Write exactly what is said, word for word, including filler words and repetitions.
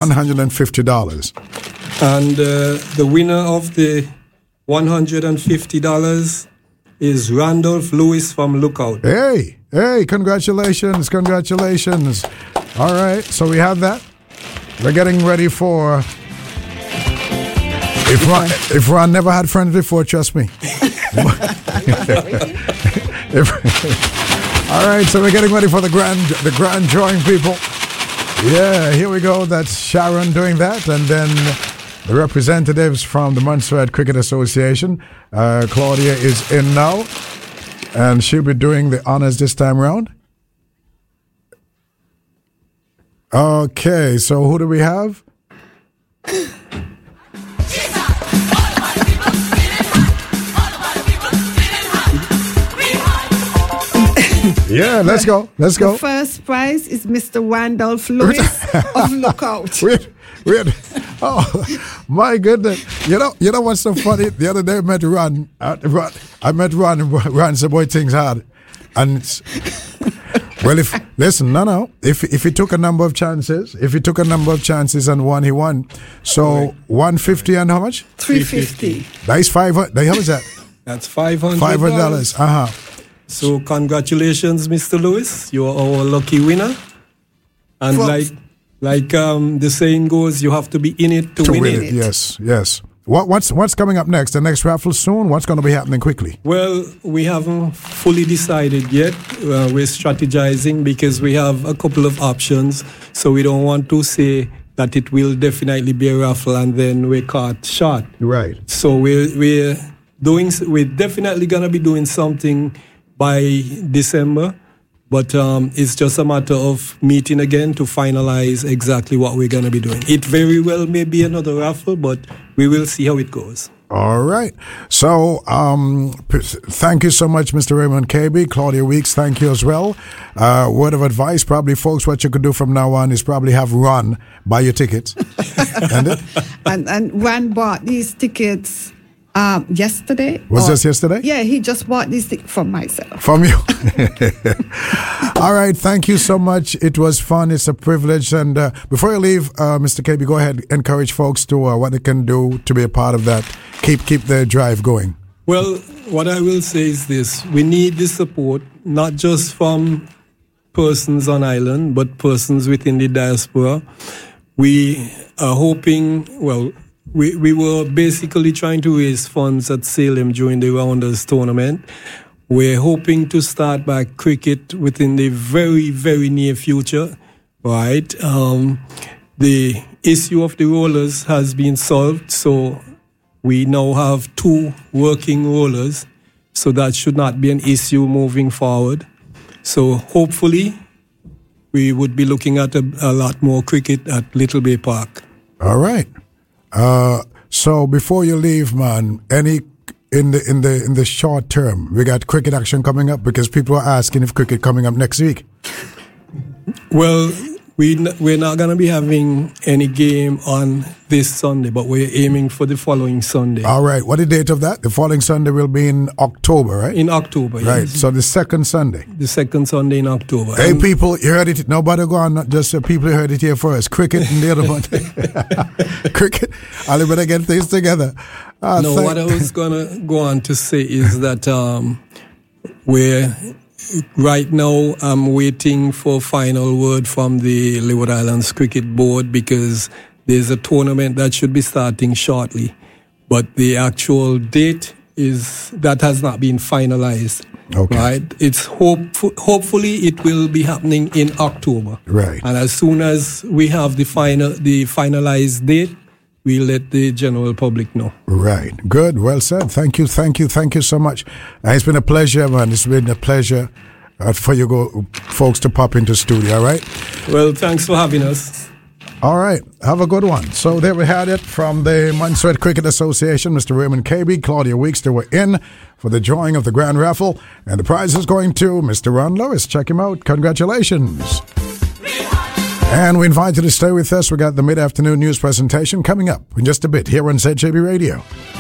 one hundred fifty dollars. And uh, the winner of the one hundred fifty dollars is Randolph Lewis from Lookout. Hey, hey, congratulations, congratulations. All right, so we have that. We're getting ready for... If Ron, if Ron never had friends before, trust me. if, all right, so we're getting ready for the grand, the grand drawing, people. Yeah, here we go. That's Sharon doing that, and then the representatives from the Montserrat Cricket Association. Uh, Claudia is in now, and she'll be doing the honors this time around. Okay, so who do we have? Yeah, let's go. Let's go. The first prize is Mister Randolph Lewis of Lookout. Wait, wait. Oh, my goodness. You know, you know what's so funny? The other day I met Ron. Uh, Ron I met Ron, and Ron said, boy, things hard. And it's, well, if, listen, no, no. If if he took a number of chances, if he took a number of chances and won, he won. So one fifty and how much? three fifty. That's five hundred. How much is that? That's five hundred Five hundred dollars. Uh huh. So congratulations, Mister Lewis. You're our lucky winner. And Folks. like like um, the saying goes, you have to be in it to, To win, win it. it. Yes, yes. What, what's what's coming up next? The next raffle soon? What's going to be happening quickly? Well, we haven't fully decided yet. Uh, we're strategizing because we have a couple of options. So we don't want to say that it will definitely be a raffle and then we're caught short. Right. So we're, we're doing, we're definitely going to be doing something by December, but um, it's just a matter of meeting again to finalize exactly what we're going to be doing. It very well may be another raffle, but we will see how it goes. All right. So um, p- thank you so much, Mister Raymond K B. Claudia Weeks, thank you as well. Uh, word of advice, probably, folks, what you could do from now on is probably have Ron buy your tickets. and, it? And, and Ron bought these tickets um, yesterday. Was or- this yesterday? Yeah, he just bought these tickets from myself. From you. All right. Thank you so much. It was fun. It's a privilege. And uh, before you leave, uh, Mister K B, go ahead. Encourage folks to uh, what they can do to be a part of that. Keep keep their drive going. Well, what I will say is this. We need the support, not just from persons on island, but persons within the diaspora. We are hoping, well, we, we were basically trying to raise funds at Salem during the Rounders tournament. We're hoping to start back cricket within the very, very near future, right? Um, the issue of the rollers has been solved, so we now have two working rollers, so that should not be an issue moving forward. So hopefully we would be looking at a, a lot more cricket at Little Bay Park. All right. Uh, so before you leave, man, any in the in the in the short term, we got cricket action coming up because people are asking if cricket coming up next week. Well, we n- we're not going to be having any game on this Sunday, but we're aiming for the following Sunday. All right. What the date of that? The following Sunday will be in October, right? In October, Right. yes. So the second Sunday. The second Sunday in October. Hey, And people, you heard it. Nobody go on. Not just uh, people who heard it here first. Cricket and the other one. Cricket. I'll better get things together. Uh, no, thank- what I was going to go on to say is that um, we're right now I'm waiting for final word from the Leeward Islands Cricket Board because there's a tournament that should be starting shortly, but the actual date is that has not been finalized. Okay. Right? It's hope hopefully it will be happening in October. Right. And as soon as we have the final the finalized date, we'll let the general public know. Right. Good. Well said. Thank you. Thank you. Thank you so much. Uh, it's been a pleasure, man. It's been a pleasure uh, for you go, folks to pop into studio. All right. Well, thanks for having us. All right. Have a good one. So there we had it from the Montserrat Cricket Association. Mister Raymond K B, Claudia Weeks, they were in for the drawing of the grand raffle. And the prize is going to Mister Ron Lewis. Check him out. Congratulations. And we invite you to stay with us. We got the mid-afternoon news presentation coming up in just a bit here on Z J B Radio.